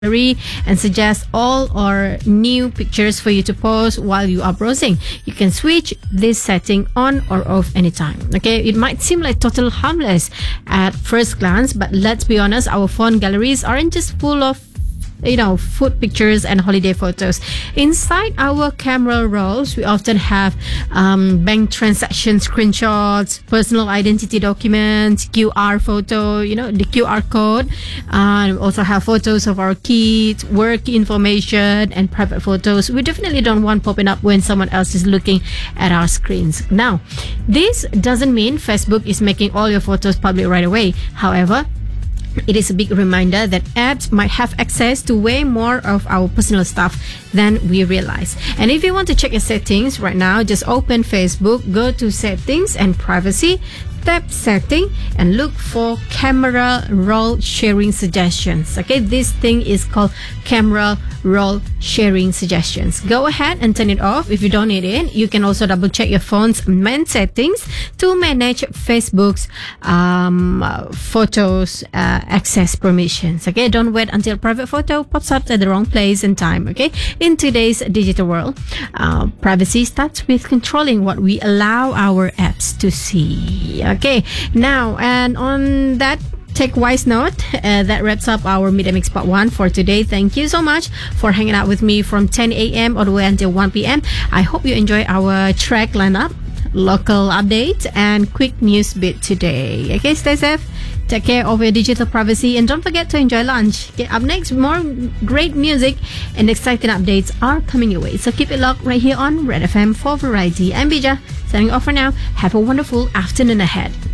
gallery and suggest all or new pictures for you to post while you are browsing. You can switch this setting on or off anytime. Okay, it might seem like total harmless at first glance, but let's be honest, our phone galleries aren't just full of food pictures and holiday photos. Inside our camera rolls, we often have bank transaction screenshots, personal identity documents, QR photo, the QR code. We also have photos of our kids, work information, and private photos. We definitely don't want popping up when someone else is looking at our screens. Now, this doesn't mean Facebook is making all your photos public right away. However, it is a big reminder that apps might have access to way more of our personal stuff than we realize. And if you want to check your settings right now, just open Facebook, go to settings and privacy, tap setting, and look for camera roll sharing suggestions. Okay, this thing is called camera roll sharing suggestions. Go ahead and turn it off if you don't need it. You can also double check your phone's main settings to manage Facebook's photos access permissions. Okay, don't wait until private photo pops up at the wrong place and time. Okay, in today's digital world, privacy starts with controlling what we allow our apps to see. Okay, now, and on that tech-wise note, that wraps up our Media Mix Part 1 for today. Thank you so much for hanging out with me from 10 a.m. all the way until 1 p.m. I hope you enjoy our track lineup, local updates, and quick news bit today. Okay, stay safe, take care of your digital privacy, and don't forget to enjoy lunch. Okay, up next, more great music and exciting updates are coming your way. So keep it locked right here on Red FM for Variety. I'm Bija, signing off for now. Have a wonderful afternoon ahead.